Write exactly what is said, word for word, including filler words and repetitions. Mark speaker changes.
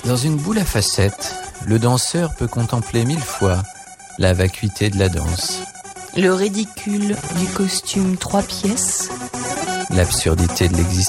Speaker 1: Dans une boule à facettes, le danseur peut contempler mille fois la vacuité de la danse,
Speaker 2: le ridicule du costume trois pièces,
Speaker 1: l'absurdité de l'existence.